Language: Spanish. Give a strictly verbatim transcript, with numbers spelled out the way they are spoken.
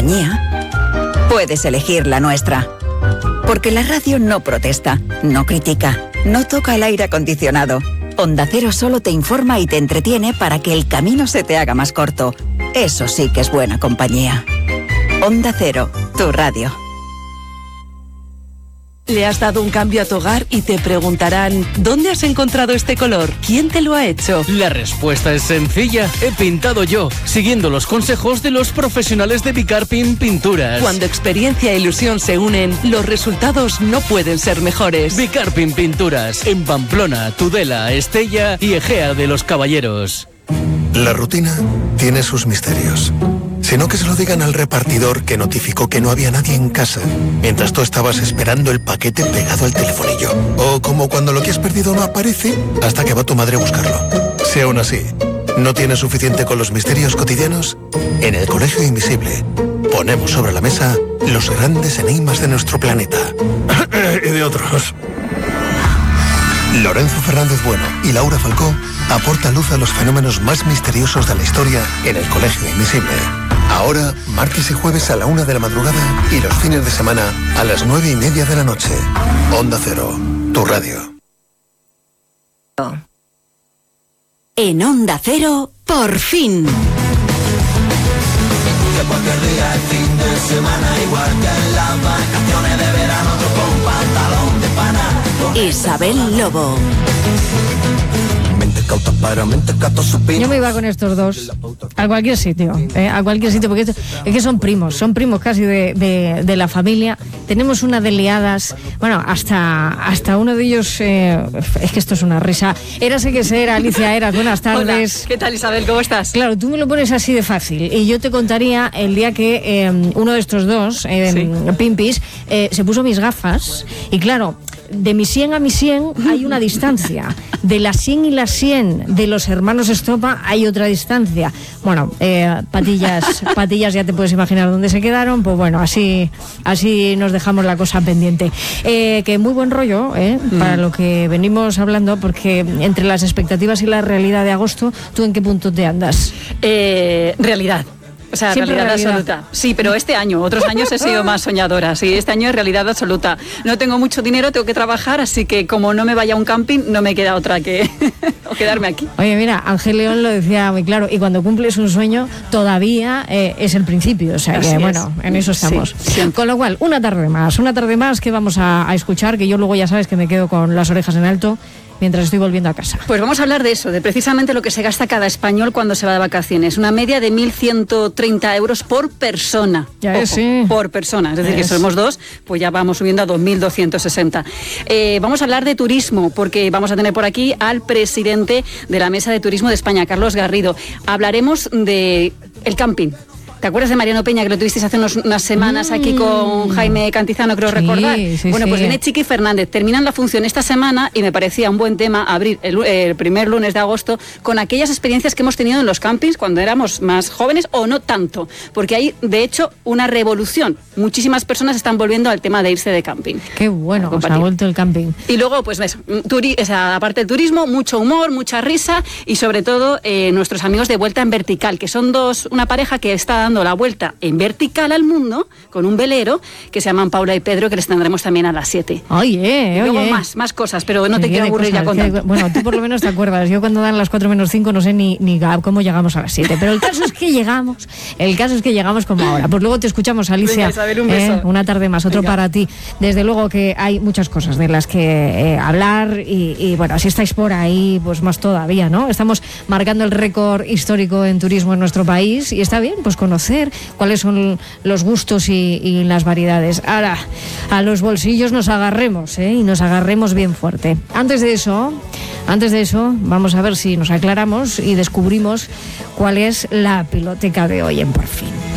compañía, puedes elegir la nuestra. Porque la radio no protesta, no critica, no toca el aire acondicionado. Onda Cero solo te informa y te entretiene para que el camino se te haga más corto. Eso sí que es buena compañía. Onda Cero, tu radio. Le has dado un cambio a tu hogar y te preguntarán, ¿dónde has encontrado este color? ¿Quién te lo ha hecho? La respuesta es sencilla. He pintado yo, siguiendo los consejos de los profesionales de Bicarpin Pinturas. Cuando experiencia e ilusión se unen, los resultados no pueden ser mejores. Bicarpin Pinturas, en Pamplona, Tudela, Estella y Egea de los Caballeros. La rutina tiene sus misterios. Sino que se lo digan al repartidor que notificó que no había nadie en casa mientras tú estabas esperando el paquete pegado al telefonillo. O como cuando lo que has perdido no aparece hasta que va tu madre a buscarlo. Si aún así no tienes suficiente con los misterios cotidianos, en el Colegio Invisible ponemos sobre la mesa los grandes enigmas de nuestro planeta. Y de otros. Lorenzo Fernández Bueno y Laura Falcó aportan luz a los fenómenos más misteriosos de la historia en el Colegio Invisible. Ahora, martes y jueves a la una de la madrugada y los fines de semana a las nueve y media de la noche. Onda Cero, tu radio. En Onda Cero, por fin. Que cualquier día es fin de semana, igual que en las vacaciones de verano, otro con pantalón de pana. Isabel Lobo. Yo me iba con estos dos a cualquier sitio, ¿eh? a cualquier sitio, porque es, es que son primos, son primos casi de, de, de la familia. Tenemos una de liadas, bueno, hasta, hasta uno de ellos, eh, es que esto es una risa. Érase que ser, Alicia Eras, buenas tardes. Hola, ¿qué tal, Isabel? ¿Cómo estás? Claro, tú me lo pones así de fácil y yo te contaría el día que eh, uno de estos dos, eh, sí. Pimpis, eh, se puso mis gafas y claro, de mi sien a mi sien hay una distancia. De la sien y la sien de los hermanos Estopa hay otra distancia. Bueno, eh, patillas, patillas ya te puedes imaginar dónde se quedaron. Pues bueno, así, así nos dejamos la cosa pendiente. Eh, que muy buen rollo, ¿eh? Mm. Para lo que venimos hablando, porque entre las expectativas y la realidad de agosto, ¿tú en qué punto te andas? Eh, realidad. O sea, Siempre realidad, realidad absoluta. Sí, pero este año, otros años he sido más soñadora. Sí, este año es realidad absoluta. No tengo mucho dinero, tengo que trabajar, así que como no me vaya a un camping, no me queda otra que quedarme aquí. Oye, mira, Ángel León lo decía muy claro, y cuando cumples un sueño, todavía eh, es el principio. O sea, que así bueno, es. En eso estamos. Sí, con lo cual, una tarde más, una tarde más que vamos a, a escuchar, que yo luego ya sabes que me quedo con las orejas en alto mientras estoy volviendo a casa. Pues vamos a hablar de eso, de precisamente lo que se gasta cada español cuando se va de vacaciones. Una media de mil ciento treinta euros por persona. Ya Ojo, es, sí. Por persona. Es decir, es. que somos dos, pues ya vamos subiendo a dos mil doscientos sesenta. Eh, vamos a hablar de turismo, porque vamos a tener por aquí al presidente de la Mesa de Turismo de España, Carlos Garrido. Hablaremos de el camping. ¿Te acuerdas de Mariano Peña, que lo tuvisteis hace unos, unas semanas aquí con Jaime Cantizano, creo sí, recordar? Sí, bueno, sí. pues viene Chiqui Fernández. Terminan la función esta semana y me parecía un buen tema abrir el, el primer lunes de agosto con aquellas experiencias que hemos tenido en los campings cuando éramos más jóvenes o no tanto. Porque hay, de hecho, una revolución. Muchísimas personas están volviendo al tema de irse de camping. Qué bueno, o sea, ha vuelto el camping. Y luego, pues ves, turi- o sea, aparte del turismo, mucho humor, mucha risa y sobre todo eh, nuestros amigos de Vuelta en Vertical, que son dos, una pareja que está dando la vuelta en vertical al mundo con un velero que se llaman Paula y Pedro, que les tendremos también a las siete. Oye, y luego oye. más, más cosas, pero no te quiero aburrir ya con tanto. Bueno, tú por lo menos te acuerdas. Yo cuando dan las cuatro menos cinco no sé ni, ni cómo llegamos a las siete, pero el caso es que llegamos, el caso es que llegamos como ahora. Pues luego te escuchamos, Alicia. Venga, Isabel, un beso. Eh, una tarde más, otro Venga. Para ti. Desde luego que hay muchas cosas de las que eh, hablar y, y bueno, si estáis por ahí, pues más todavía, ¿no? Estamos marcando el récord histórico en turismo en nuestro país y está bien, pues conocer cuáles son los gustos y, y las variedades. Ahora, a los bolsillos nos agarremos, ¿eh? Y nos agarremos bien fuerte. Antes de eso, antes de eso, vamos a ver si nos aclaramos y descubrimos cuál es la piloteca de hoy en Por Fin.